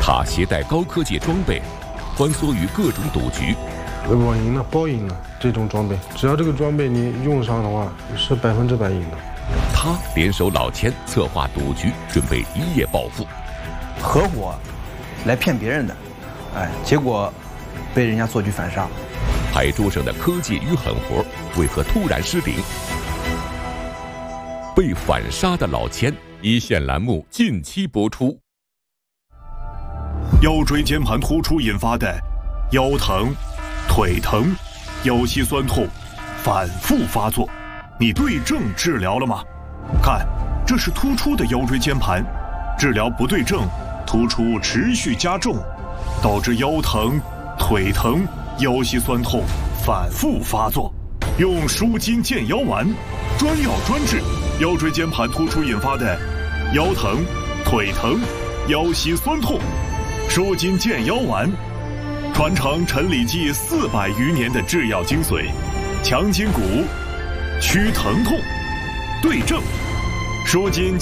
他携带高科技装备，穿梭于各种赌局。 我赢了，包赢了。这种装备，只要这个装备你用上的话，是100%赢的。 他联手老千策划赌局，准备一夜暴富。 合伙来骗别人的，结果被人家做局反杀。 牌桌上的科技与狠活为何突然失灵？被反杀的老千，一线栏目近期播出。 腰椎间盘突出引发的腰疼、腿疼、腰膝酸痛反复发作，你对症治疗了吗？看，这是突出的腰椎间盘，治疗不对症，突出持续加重，导致腰疼、腿疼、腰膝酸痛反复发作。用舒筋健腰丸，专药专治腰椎间盘突出引发的腰疼、腿疼、腰膝酸痛。舒筋健腰丸，传承陈李济400余年的制药精髓，强筋骨，祛疼痛，对症，舒筋。